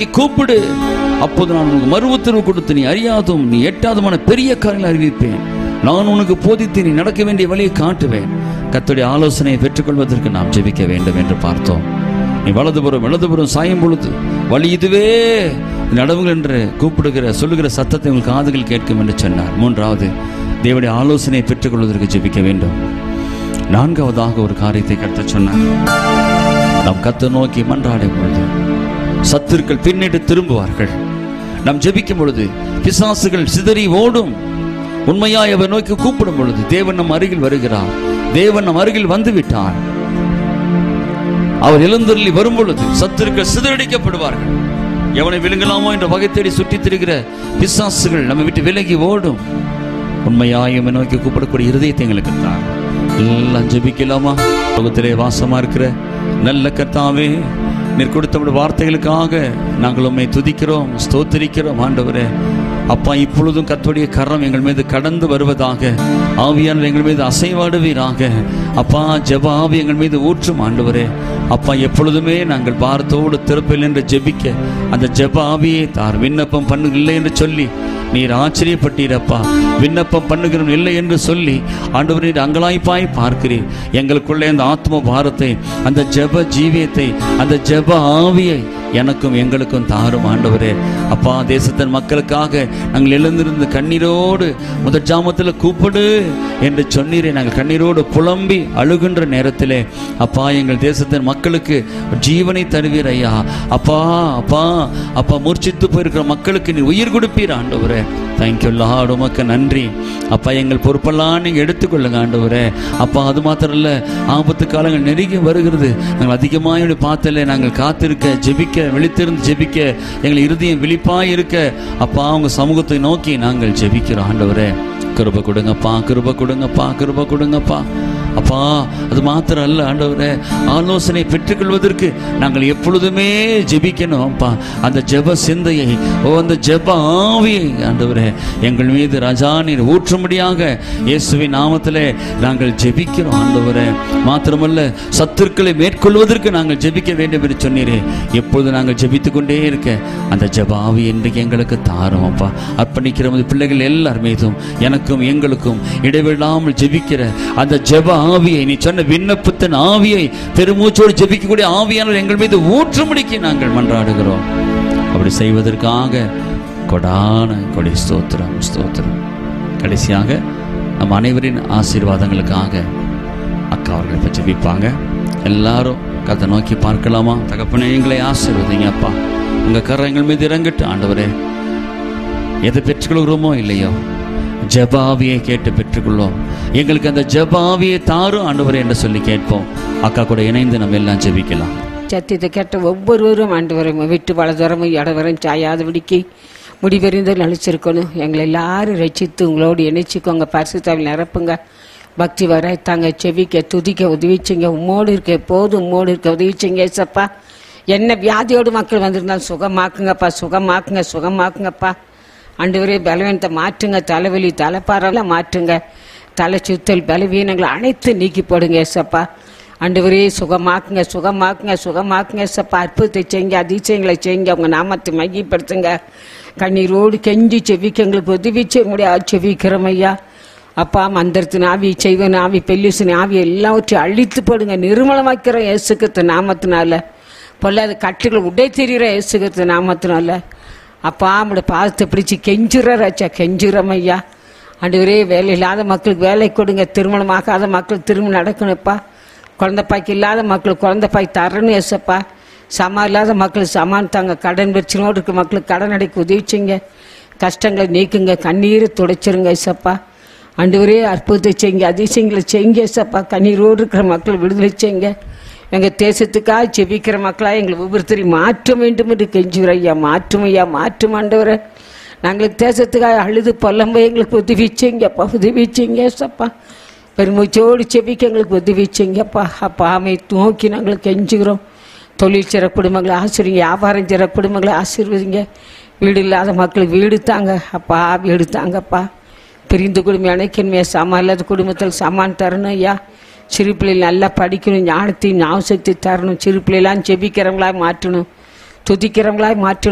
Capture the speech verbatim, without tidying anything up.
கூப்பிடு, அப்போது நான் உனக்கு மறு உத்தரவு கொடுத்து நீ அறியாதும் நீ எட்டாதுமான பெரிய காரியங்களை அறிவிப்பேன். நான் உனக்கு போதித்து நீ நடக்க வேண்டிய வழியை காட்டுவேன். கர்த்தருடைய ஆலோசனையை பெற்றுக்கொள்வதற்கு நாம் ஜெபிக்க வேண்டும் என்று பார்த்தோம். நீ வலதுபுறம் வலதுபுறம் சாயும் பொழுது வழி இதுவே நடவுங்கள் என்று கூப்பிடுகிற சொல்லுகிற சத்தத்தை உங்கள் காதுகள் கேட்கும் என்று சொன்னார். மூன்றாவது, தேவனுடைய ஆலோசனையை பெற்றுக்கொள்வதற்கு ஜெபிக்க வேண்டும். நான்காவதாக ஒரு காரியத்தை கர்த்தர் சொன்னார். நாம் கர்த்தரை நோக்கி மன்றாடும் பொழுது சத்துருக்கள் பின்னிட்டு திரும்புவார்கள். நாம் ஜெபிக்கும் பொழுது பிசாசுகள் சிதறி ஓடும். உண்மையாய் அவர் நோக்கி கூப்பிடும் பொழுது தேவன் நம் அருகில் வருகிறார். தேவன் நம் அருகில் வந்து விட்டார். அவர் எழுந்தருளி வரும் பொழுது சத்துருக்கள் சிதறடிக்கப்படுவார்கள். எவனை விழுங்கலாமோ என்ற வகை தேடி சுற்றி திரிகிற பிசாசுகள் நம்ம விட்டு விலகி ஓடும். உண்மையாய் அவரை நோக்கி கூப்பிடக்கூடிய இருதயத்தை எங்களுக்கு தான். எல்லாம் ஜெபிக்கலாமா? உலகத்திலே வாசமா இருக்கிற நல்ல கர்த்தாவே, நீர் கொடுத்த வார்த்தைகளுக்காக நாங்கள் உம்மை துதிக்கிறோம், ஸ்தோத்திரிக்கிறோம். ஆண்டவரே அப்பா, இப்பொழுதும் கர்த்தருடைய கரம் எங்கள் மீது கடந்து வருவதாக, ஆவியானவர் எங்கள் மீது அசைவாடுவீராக. அப்பா, ஜெப ஆவி எங்கள் மீது ஊற்றும். ஆண்டவரே அப்பா, எப்பொழுதுமே நாங்கள் பாரத்தோடு திறப்பில் என்று ஜெபிக்க அந்த ஜெப ஆவியை தார். விண்ணப்பம் பண்ணு இல்லை என்று சொல்லி நீர் ஆச்சரியப்பட்டீரப்பா. விண்ணப்பம் பண்ணுகிறோம் இல்லை என்று சொல்லி ஆண்டவர் நீர் அங்கலாய்ப்பாய் பார்க்கிறீர். எங்களுக்குள்ளே அந்த ஆத்ம பாரத்தை, அந்த ஜெப ஜீவியத்தை, அந்த ஜெப ஆவியை எனக்கும் எங்களுக்கும் தாரும் ஆண்டவரே. அப்பா, தேசத்தின் மக்களுக்காக நாங்கள் எழுந்திருந்து கண்ணீரோடு முதல் ஜாமத்தில் கூப்பிடு என்று சொன்னீரே. நாங்கள் கண்ணீரோடு புலம்பி அழுகின்ற நேரத்திலே அப்பா, எங்கள் தேசத்தின் மக்களுக்கு ஜீவனை தருவீர் ஐயா. அப்பா அப்பா அப்பா மூர்ச்சித்து போயிருக்கிற மக்களுக்கு நீ உயிர் கொடுப்பீர் ஆண்டவரே. தேங்க்யூ லார்ட், உமக்கு நன்றி அப்பா. எங்கள் பொறுப்பெல்லாம் நீங்கள் எடுத்துக்கொள்ளுங்க ஆண்டவரே. அப்பா, அது மாத்திரம் இல்லை, ஆபத்து காலங்கள் நெருங்கி வருகிறது. நாங்கள் அதிகமாக பார்த்தல நாங்கள் காத்திருக்க, ஜெபிக்க, விழித்திருந்து ஜெபிக்க, எங்கள் இருதயம் விழிப்பாய் இருக்க அப்பா, உங்க சமூகத்தை நோக்கி நாங்கள் ஜெபிக்கிறோம் ஆண்டவரே. கிருபை கொடுங்கப்பா, கிருபை கொடுங்கப்பா, கிருபை கொடுங்கப்பா. அப்பா, அது மாத்திரம் அல்ல ஆண்டவரே, ஆலோசனை பெற்றுக்கொள்வதற்கு நாங்கள் எப்பொழுதுமே ஜெபிக்கணும் அப்பா. அந்த ஜெப சிந்தையை, ஓ அந்த ஜெப ஆவியை ஆண்டவரே எங்கள் மீது ராஜா நீர் ஊற்றும்படியாக இயேசுவின் நாமத்திலே நாங்கள் ஜெபிக்கிறோம் ஆண்டவரே. மாத்திரமல்ல, சத்துருக்களை மேற்கொள்வதற்கு நாங்கள் ஜெபிக்க வேண்டும் என்று சொன்னீரே. எப்பொழுது நாங்கள் ஜெபித்து கொண்டே இருக்க அந்த ஜெப ஆவி இன்றைக்கு எங்களுக்கு தாரும் அப்பா. அர்ப்பணிக்கிற பிள்ளைகள் எல்லார் மீதும் எனக்கும் எங்களுக்கும் இடைவிடாமல் ஜெபிக்கிற அந்த ஜெப ஆவியை, நீ சொன்ன விண்ணப்பத்தின் ஆவியை, பெருமூச்சோடு ஜெபிக்கக்கூடிய ஆவியானவர் எங்கள் மீது ஊற்றும்படிக்கு நாங்கள் மன்றாடுகிறோம். அப்படி செய்வதற்காக கொடான கொடி ஸ்தோத்திரம், ஸ்தோத்திரம். கடைசியாக நம் அனைவரின் ஆசீர்வாதங்களுக்காக அக்கா அவர்கள் இப்போ ஜெபிப்பாங்க. எல்லாரும் கதை நோக்கி பார்க்கலாமா? தகப்பனே, எங்களை ஆசீர்வதிங்க அப்பா. உங்கள் கரை எங்கள் மீது இறங்கட்டு ஆண்டவரே. எதை பெற்றுக்கொள்கிறோமோ இல்லையோ, ஜெபாவியை கேட்டு பெற்றுக்கொள்வோம். எங்களுக்கு அந்த ஜெபாவியை தாரும் ஆண்டவரே என்று சொல்லி கேட்போம். அக்கா கூட இணைந்து நம்ம எல்லாம் ஜெபிக்கலாம். சத்தியத்தை கேட்ட ஒவ்வொருவரும் ஆண்டவரை விட்டு வலதுவரமும் இடவரம் சாயாதபடிக்கு முடிவறிந்து நடிச்சிருக்கணும். எங்களை எல்லாரும் ரசித்து உங்களோடு இணைச்சிக்கோங்க. பரிசுத்தாவில் நிரப்புங்க. பக்தி வர தாங்க செவிக்க துதிக்க உதவிச்சிங்க. உம்மோடு இருக்க எப்போதும் உம்மோடு இருக்க உதவிச்சிங்க ஏசப்பா. என்ன வியாதியோடு மக்கள் வந்திருந்தாலும் சுகமாக்குங்கப்பா, சுகமாக்குங்க, சுகமாக்குங்கப்பா. ஆண்டவரே, பலவீனத்தை மாற்றுங்க. தலைவலி, தலைப்பாரெல்லாம் மாற்றுங்க. தலை சுத்தல், பலவீனங்களை அனைத்து நீக்கி போடுங்க ஏசப்பா. ஆண்டவரே, சுகமாக்குங்க, சுகமாக்குங்க, சுகமாக்குங்க ஏசப்பா. அற்புதத்தை செய்யுங்க, அதிசயங்களை செய்யுங்க. அவங்க நாமத்தை மையப்படுத்துங்க. கண்ணீரோடு கெஞ்சி செவிக்க எங்களுக்கு உதவி செய்ய முடியாது செவிக்கிறோம் ஐயா. அப்பா, மந்திரத்தின் ஆவி, செய்வன் ஆவி, பெல்லிசின் ஆவி எல்லாவற்றையும் அழித்து போடுங்க. நிர்மலமாக்கிறோம் இயேசுகிறிஸ்து நாமத்தினால. பொல்லாத கட்டுகளை உடை தெரிகிற இயேசுகிறிஸ்து நாமத்தினால. அப்பா, நம்மளோட பாதத்தை பிடிச்சி கெஞ்சுறாச்சா, கெஞ்சுறோம் ஐயா. ஆண்டவரே, வேலை இல்லாத மக்களுக்கு வேலை கொடுங்க. திருமணமாகாத மக்கள் திருமணம் நடக்கணும்ப்பா. குழந்தை பாய்க்கு இல்லாத மக்களுக்கு குழந்தை பாய் தரணும் ஏசப்பா. சமா இல்லாத மக்களுக்கு சமான் தாங்க. கடன் பிரச்சனையோடு இருக்க மக்களுக்கு கடன் அடைக்க உதவிச்சிங்க. கஷ்டங்களை நீக்குங்க. கண்ணீரை துடைச்சிருங்க ஏசப்பா. ஆண்டவரே, அற்புதத்தை செய்யுங்க, அதிசயங்களை செய்யுங்க ஏசப்பா. கண்ணீரோடு இருக்கிற மக்களை விடுதலை செய்யுங்க. எங்கள் தேசத்துக்காக செபிக்கிற மக்களாக எங்களை ஒவ்வொருத்தரையும் மாற்ற வேண்டும் என்று கெஞ்சுற ஐயா. மாற்றும் ஐயா, மாற்றும் ஆண்டவரை. நாங்களுக்கு தேசத்துக்காக அழுது பொல்லம்ப எங்களுக்கு உதவி செய்யுங்கப்பா, உதவி செய்யுங்க ஏசப்பா. பெருமூச்சோடு செபிக்க எங்களுக்கு உதவி செய்யுங்கப்பா. அப்பா, அமை நோக்கி நாங்கள் கெஞ்சுகிறோம். தொழில் செய்கிற குடும்பங்களை ஆசிரியங்க, வியாபாரம் செய்கிற குடும்பங்களை ஆசீர்வதிங்க. வீடு இல்லாத மக்களுக்கு வீடு தாங்க அப்பா, வீடு தாங்கப்பா. பிரிந்து குடும்பம் இணைக்கணுமே, சமா இல்லாத குடும்பத்தில் சமான் தரணும் ஐயா. சிறு பிள்ளைகள் நல்லா படிக்கணும், ஞானத்தையும் ஞாபகத்தை தரணும். சிறு பிள்ளைலாம் ஜெபிக்கிறவங்களாக மாற்றணும், துதிக்கிறவங்களாக மாற்றணும்.